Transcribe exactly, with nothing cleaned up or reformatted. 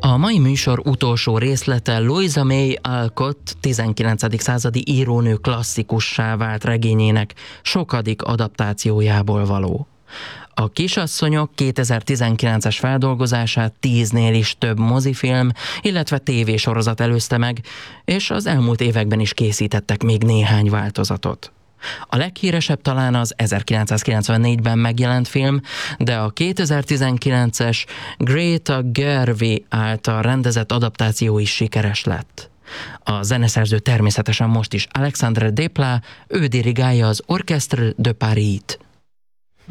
A mai műsor utolsó részlete Louisa May Alcott tizenkilencedik századi írónő klasszikussá vált regényének sokadik adaptációjából való. A Kisasszonyok kétezer-tizenkilences feldolgozását tíznél is több mozifilm, illetve tévésorozat előzte meg, és az elmúlt években is készítettek még néhány változatot. A leghíresebb talán az ezerkilencszázkilencvennégyben megjelent film, de a kétezer-tizenkilences Greta Gerwig által rendezett adaptáció is sikeres lett. A zeneszerző természetesen most is Alexandre Desplat, ő dirigálja az Orchestre de Paris-t.